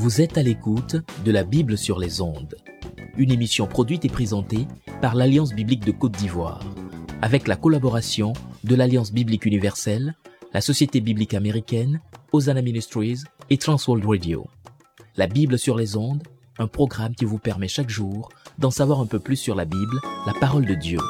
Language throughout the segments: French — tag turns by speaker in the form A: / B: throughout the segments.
A: Vous êtes à l'écoute de la Bible sur les ondes, une émission produite et présentée par l'Alliance biblique de Côte d'Ivoire, avec la collaboration de l'Alliance biblique universelle, la Société biblique américaine, Hosanna Ministries et Transworld Radio. La Bible sur les ondes, un programme qui vous permet chaque jour d'en savoir un peu plus sur la Bible, la parole de Dieu.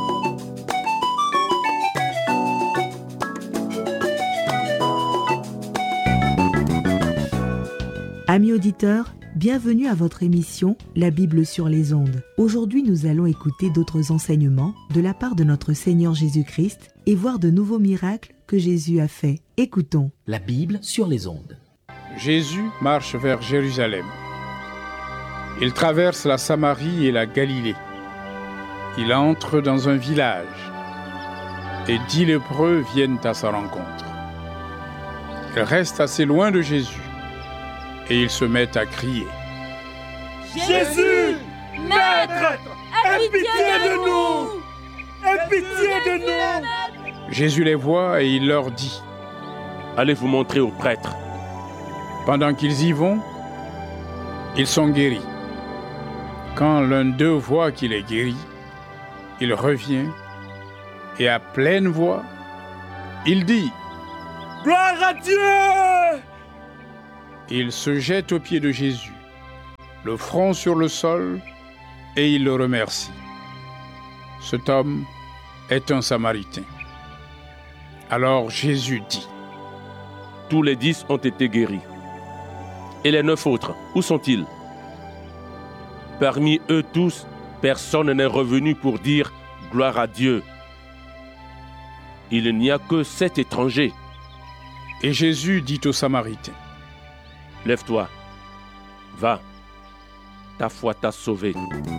B: Amis auditeurs, bienvenue à votre émission La Bible sur les ondes. Aujourd'hui, nous allons écouter d'autres enseignements de la part de notre Seigneur Jésus-Christ et voir de nouveaux miracles que Jésus a faits. Écoutons.
A: La Bible sur les ondes.
C: Jésus marche vers Jérusalem. Il traverse la Samarie et la Galilée. Il entre dans un village et 10 lépreux viennent à sa rencontre. Ils restent assez loin de Jésus et ils se mettent à crier.
D: Jésus, Maître, aie pitié de nous! Aie pitié de nous!
C: Jésus les voit et il leur dit.
E: Allez vous montrer au prêtre.
C: Pendant qu'ils y vont, ils sont guéris. Quand l'un d'eux voit qu'il est guéri, il revient et à pleine voix, il dit «
D: Gloire à Dieu !»
C: Il se jette aux pieds de Jésus, le front sur le sol, et il le remercie. Cet homme est un Samaritain. Alors Jésus dit «
E: Tous les 10 ont été guéris. Et les 9 autres, où sont-ils? Parmi eux tous, personne n'est revenu pour dire « Gloire à Dieu ». Il n'y a que 7 étrangers.
C: Et Jésus dit au Samaritain «
E: Lève-toi, va, ta foi t'a sauvé. »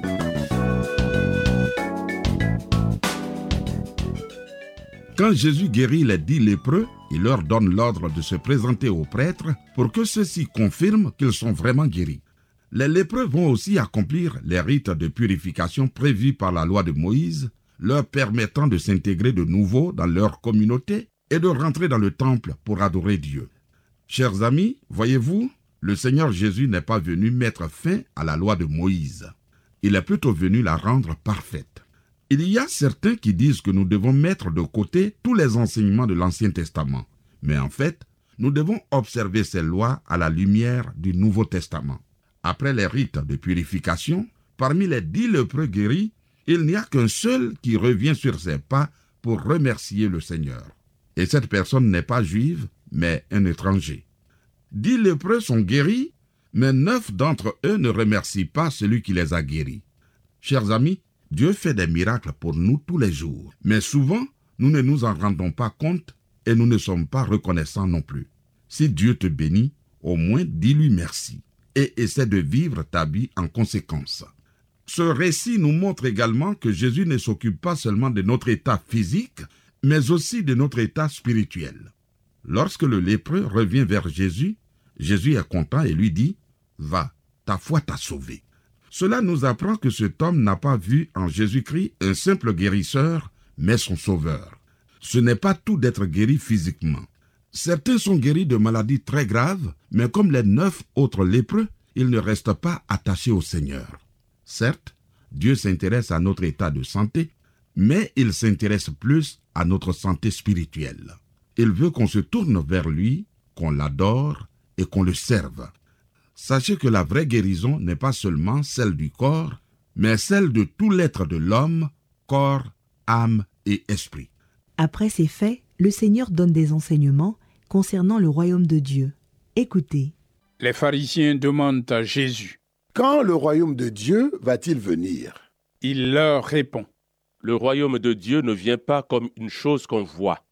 F: Quand Jésus guérit les 10 lépreux, il leur donne l'ordre de se présenter aux prêtres pour que ceux-ci confirment qu'ils sont vraiment guéris. Les lépreux vont aussi accomplir les rites de purification prévus par la loi de Moïse, leur permettant de s'intégrer de nouveau dans leur communauté et de rentrer dans le temple pour adorer Dieu. Chers amis, voyez-vous, le Seigneur Jésus n'est pas venu mettre fin à la loi de Moïse. Il est plutôt venu la rendre parfaite. Il y a certains qui disent que nous devons mettre de côté tous les enseignements de l'Ancien Testament. Mais en fait, nous devons observer ces lois à la lumière du Nouveau Testament. Après les rites de purification, parmi les 10 lépreux guéris, il n'y a qu'un seul qui revient sur ses pas pour remercier le Seigneur. Et cette personne n'est pas juive, mais un étranger. 10 lépreux sont guéris, mais 9 d'entre eux ne remercient pas celui qui les a guéris. Chers amis, Dieu fait des miracles pour nous tous les jours, mais souvent, nous ne nous en rendons pas compte et nous ne sommes pas reconnaissants non plus. Si Dieu te bénit, au moins dis-lui merci et essaie de vivre ta vie en conséquence. Ce récit nous montre également que Jésus ne s'occupe pas seulement de notre état physique, mais aussi de notre état spirituel. Lorsque le lépreux revient vers Jésus, Jésus est content et lui dit « Va, ta foi t'a sauvé ». Cela nous apprend que cet homme n'a pas vu en Jésus-Christ un simple guérisseur, mais son sauveur. Ce n'est pas tout d'être guéri physiquement. Certains sont guéris de maladies très graves, mais comme les 9 autres lépreux, ils ne restent pas attachés au Seigneur. Certes, Dieu s'intéresse à notre état de santé, mais il s'intéresse plus à notre santé spirituelle. Il veut qu'on se tourne vers lui, qu'on l'adore et qu'on le serve. Sachez que la vraie guérison n'est pas seulement celle du corps, mais celle de tout l'être de l'homme, corps, âme et esprit.
B: Après ces faits, le Seigneur donne des enseignements concernant le royaume de Dieu. Écoutez.
C: Les pharisiens demandent à Jésus
G: « Quand le royaume de Dieu va-t-il venir ?»
C: Il leur répond
E: « Le royaume de Dieu ne vient pas comme une chose qu'on voit.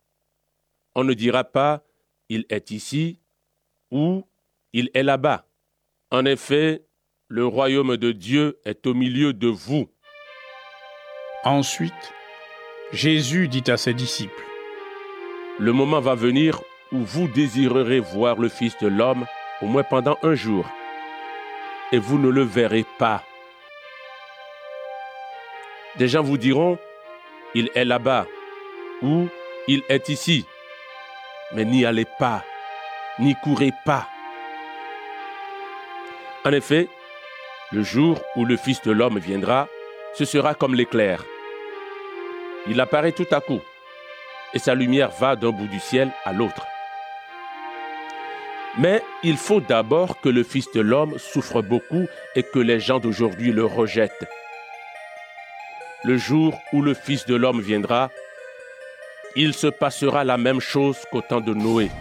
E: On ne dira pas « il est ici » ou « il est là-bas ». En effet, le royaume de Dieu est au milieu de vous. »
C: Ensuite, Jésus dit à ses disciples
E: « Le moment va venir où vous désirerez voir le Fils de l'homme, au moins pendant un jour, et vous ne le verrez pas. Des gens vous diront « il est là-bas » ou « il est ici ». Mais n'y allez pas, n'y courez pas. En effet, le jour où le Fils de l'homme viendra, ce sera comme l'éclair. Il apparaît tout à coup, et sa lumière va d'un bout du ciel à l'autre. Mais il faut d'abord que le Fils de l'homme souffre beaucoup et que les gens d'aujourd'hui le rejettent. Le jour où le Fils de l'homme viendra, il se passera la même chose qu'au temps de Noé.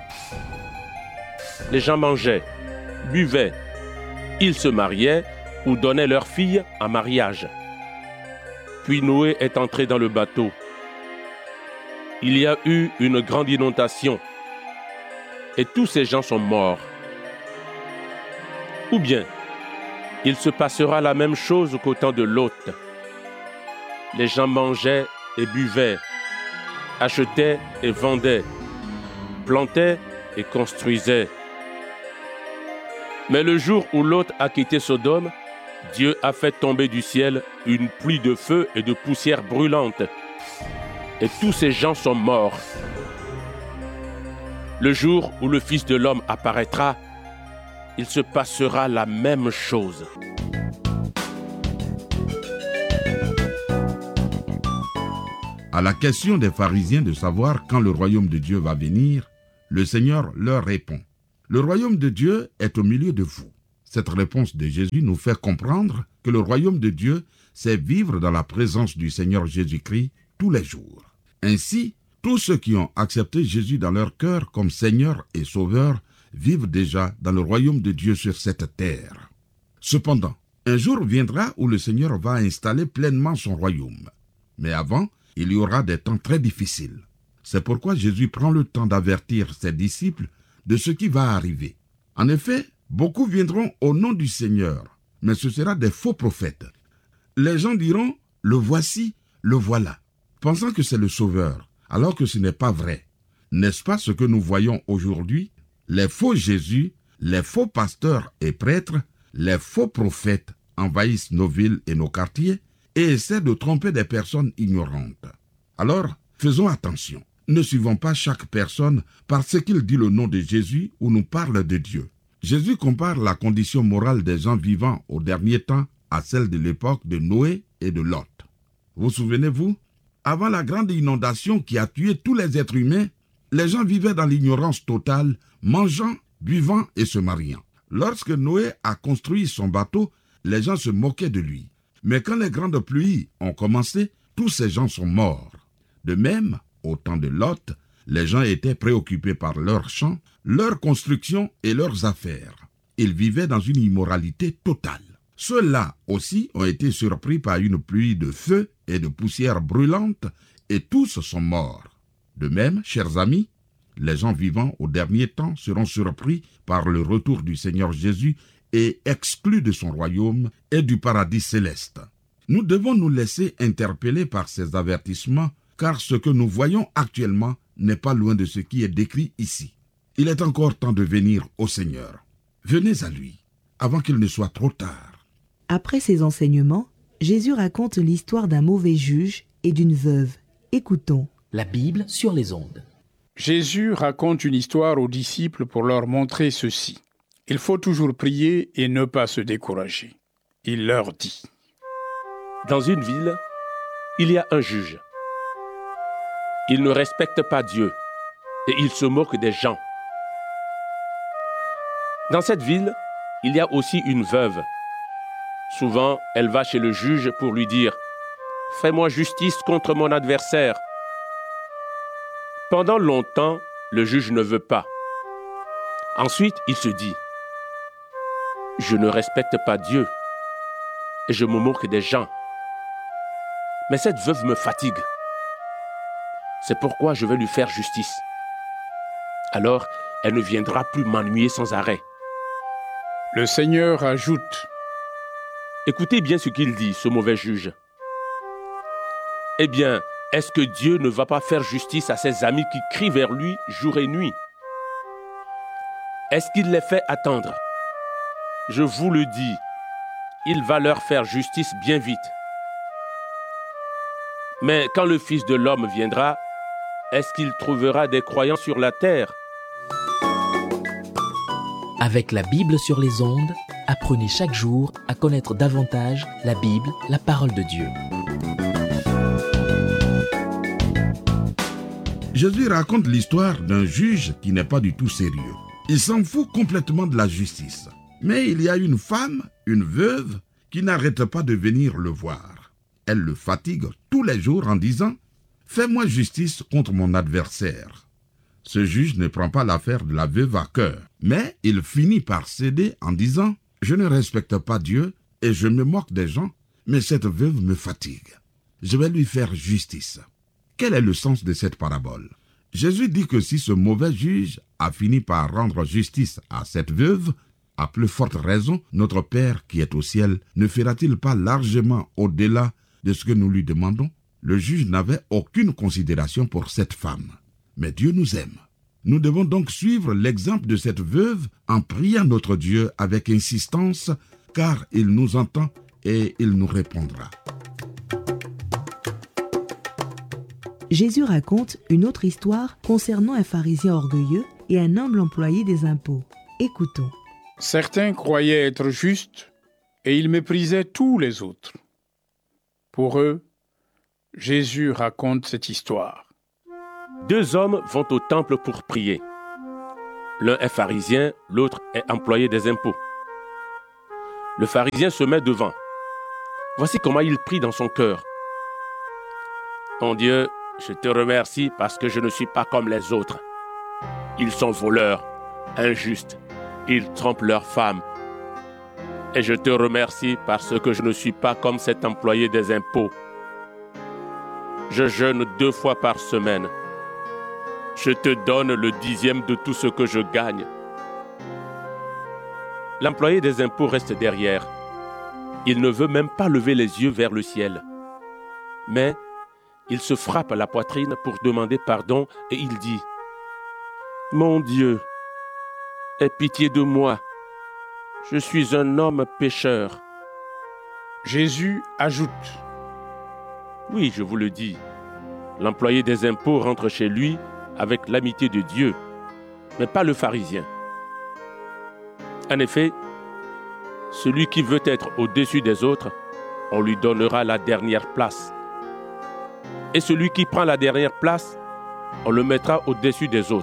E: Les gens mangeaient, buvaient, ils se mariaient ou donnaient leurs filles en mariage. Puis Noé est entré dans le bateau. Il y a eu une grande inondation et tous ces gens sont morts. Ou bien, il se passera la même chose qu'au temps de Lot. Les gens mangeaient et buvaient, achetaient et vendaient, plantaient et construisaient. Mais le jour où Lot a quitté Sodome, Dieu a fait tomber du ciel une pluie de feu et de poussière brûlante. Et tous ces gens sont morts. Le jour où le Fils de l'homme apparaîtra, il se passera la même chose.
F: À la question des pharisiens de savoir quand le royaume de Dieu va venir, le Seigneur leur répond: le royaume de Dieu est au milieu de vous. Cette réponse de Jésus nous fait comprendre que le royaume de Dieu, c'est vivre dans la présence du Seigneur Jésus-Christ tous les jours. Ainsi, tous ceux qui ont accepté Jésus dans leur cœur comme Seigneur et Sauveur vivent déjà dans le royaume de Dieu sur cette terre. Cependant, un jour viendra où le Seigneur va installer pleinement son royaume. Mais avant, il y aura des temps très difficiles. C'est pourquoi Jésus prend le temps d'avertir ses disciples de ce qui va arriver. En effet, beaucoup viendront au nom du Seigneur, mais ce sera des faux prophètes. Les gens diront: le voici, le voilà, pensant que c'est le Sauveur, alors que ce n'est pas vrai. N'est-ce pas ce que nous voyons aujourd'hui? Les faux Jésus, les faux pasteurs et prêtres, les faux prophètes envahissent nos villes et nos quartiers et essaient de tromper des personnes ignorantes. Alors, faisons attention. Ne suivons pas chaque personne parce qu'il dit le nom de Jésus ou nous parle de Dieu. Jésus compare la condition morale des gens vivant au dernier temps à celle de l'époque de Noé et de Lot. Vous souvenez-vous? Avant la grande inondation qui a tué tous les êtres humains, les gens vivaient dans l'ignorance totale, mangeant, buvant et se mariant. Lorsque Noé a construit son bateau, les gens se moquaient de lui. Mais quand les grandes pluies ont commencé, tous ces gens sont morts. De même, au temps de Lot, les gens étaient préoccupés par leurs champs, leurs constructions et leurs affaires. Ils vivaient dans une immoralité totale. Ceux-là aussi ont été surpris par une pluie de feu et de poussière brûlante, et tous sont morts. De même, chers amis, les gens vivant au dernier temps seront surpris par le retour du Seigneur Jésus et exclus de son royaume et du paradis céleste. Nous devons nous laisser interpeller par ces avertissements, car ce que nous voyons actuellement n'est pas loin de ce qui est décrit ici. Il est encore temps de venir au Seigneur. Venez à lui, avant qu'il ne soit trop tard.
B: Après ces enseignements, Jésus raconte l'histoire d'un mauvais juge et d'une veuve. Écoutons.
A: La Bible sur les ondes.
C: Jésus raconte une histoire aux disciples pour leur montrer ceci. Il faut toujours prier et ne pas se décourager. Il leur dit:
E: Dans une ville, il y a un juge. Il ne respecte pas Dieu et il se moque des gens. Dans cette ville, il y a aussi une veuve. Souvent, elle va chez le juge pour lui dire: « Fais-moi justice contre mon adversaire. » Pendant longtemps, le juge ne veut pas. Ensuite, il se dit: « Je ne respecte pas Dieu et je me moque des gens. Mais cette veuve me fatigue. C'est pourquoi je vais lui faire justice. Alors, elle ne viendra plus m'ennuyer sans arrêt. »
C: Le Seigneur ajoute:
E: Écoutez bien ce qu'il dit, ce mauvais juge. Eh bien, est-ce que Dieu ne va pas faire justice à ses amis qui crient vers lui jour et nuit? Est-ce qu'il les fait attendre? Je vous le dis, il va leur faire justice bien vite. Mais quand le Fils de l'homme viendra, est-ce qu'il trouvera des croyants sur la terre?
A: Avec la Bible sur les ondes, Apprenez chaque jour à connaître davantage la Bible, la parole de Dieu.
F: Jésus raconte l'histoire d'un juge qui n'est pas du tout sérieux. Il s'en fout complètement de la justice. Mais il y a une femme, une veuve, qui n'arrête pas de venir le voir. Elle le fatigue tous les jours en disant « Fais-moi justice contre mon adversaire ». Ce juge ne prend pas l'affaire de la veuve à cœur, mais il finit par céder en disant « Je ne respecte pas Dieu et je me moque des gens, mais cette veuve me fatigue. Je vais lui faire justice ». Quel est le sens de cette parabole? Jésus dit que si ce mauvais juge a fini par rendre justice à cette veuve, à plus forte raison, notre Père qui est au ciel ne fera-t-il pas largement au-delà de ce que nous lui demandons? Le juge n'avait aucune considération pour cette femme. Mais Dieu nous aime. Nous devons donc suivre l'exemple de cette veuve en priant notre Dieu avec insistance, car il nous entend et il nous répondra.
B: Jésus raconte une autre histoire concernant un pharisien orgueilleux et un humble employé des impôts. Écoutons.
C: Certains croyaient être justes et ils méprisaient tous les autres. Pour eux, Jésus raconte cette histoire.
E: 2 hommes vont au temple pour prier. L'un est pharisien, l'autre est employé des impôts. Le pharisien se met devant. Voici comment il prie dans son cœur. Mon Dieu, je te remercie parce que je ne suis pas comme les autres. Ils sont voleurs, injustes, ils trompent leurs femmes. Et je te remercie parce que je ne suis pas comme cet employé des impôts. Je jeûne 2 fois par semaine. Je te donne le 10e de tout ce que je gagne. L'employé des impôts reste derrière. Il ne veut même pas lever les yeux vers le ciel. Mais il se frappe à la poitrine pour demander pardon et il dit « Mon Dieu, aie pitié de moi. Je suis un homme pécheur. »
C: Jésus ajoute
E: « Oui, je vous le dis, l'employé des impôts rentre chez lui avec l'amitié de Dieu, mais pas le pharisien. En effet, celui qui veut être au-dessus des autres, on lui donnera la dernière place. Et celui qui prend la dernière place, on le mettra au-dessus des autres. »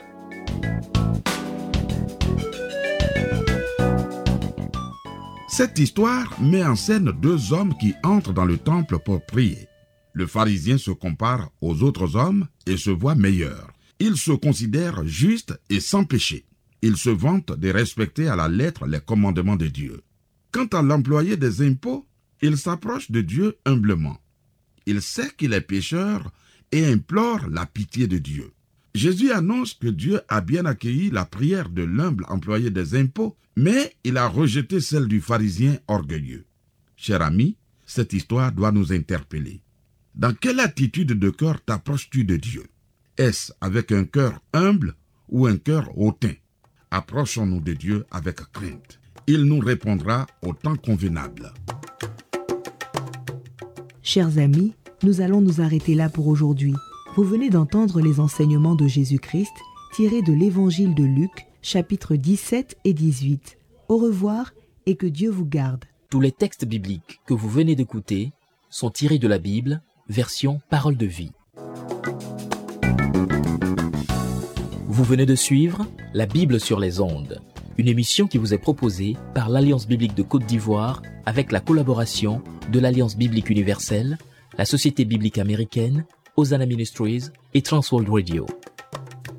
F: Cette histoire met en scène 2 hommes qui entrent dans le temple pour prier. Le pharisien se compare aux autres hommes et se voit meilleur. Il se considère juste et sans péché. Il se vante de respecter à la lettre les commandements de Dieu. Quant à l'employé des impôts, il s'approche de Dieu humblement. Il sait qu'il est pécheur et implore la pitié de Dieu. Jésus annonce que Dieu a bien accueilli la prière de l'humble employé des impôts, mais il a rejeté celle du pharisien orgueilleux. Cher ami, cette histoire doit nous interpeller. Dans quelle attitude de cœur t'approches-tu de Dieu? Est-ce avec un cœur humble ou un cœur hautain? Approchons-nous de Dieu avec crainte. Il nous répondra au temps convenable.
B: Chers amis, nous allons nous arrêter là pour aujourd'hui. Vous venez d'entendre les enseignements de Jésus-Christ tirés de l'Évangile de Luc, chapitres 17 et 18. Au revoir et que Dieu vous garde.
A: Tous les textes bibliques que vous venez d'écouter sont tirés de la Bible, version Parole de vie. Vous venez de suivre La Bible sur les ondes, une émission qui vous est proposée par l'Alliance biblique de Côte d'Ivoire avec la collaboration de l'Alliance biblique universelle, la Société biblique américaine, Hosanna Ministries et Transworld Radio.